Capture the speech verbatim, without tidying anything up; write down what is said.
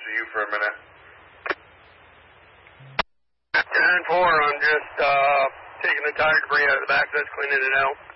to you for a minute. ten four, I'm just uh, taking the tire debris out of the back, that's cleaning it out.